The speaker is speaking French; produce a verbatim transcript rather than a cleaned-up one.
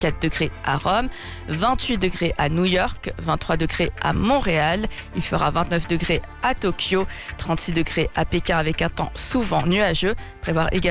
quatre degrés à Rome, vingt-huit degrés à New York, vingt-trois degrés à Montréal, il fera vingt-neuf degrés à Tokyo, trente-six degrés à Pékin avec un temps souvent nuageux, prévoir également